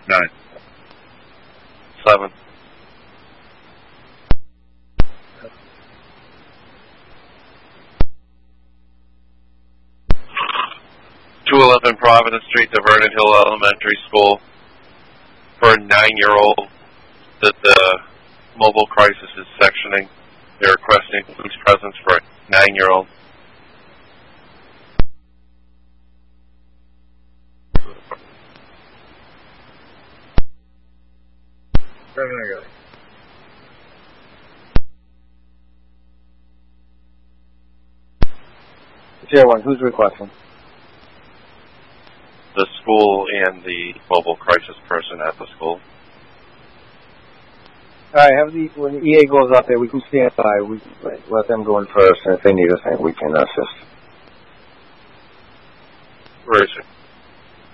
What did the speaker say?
9. 7. 211 Providence Street to Vernon Hill Elementary School for a 9-year-old that the mobile crisis is sectioning. They're requesting police presence for a 9-year-old. Tier 1, who's requesting? The school and the mobile crisis person at the school. Alright, when the EA goes up there, we can stand by. We can let them go in first, and if they need us, we can assist. Where is it?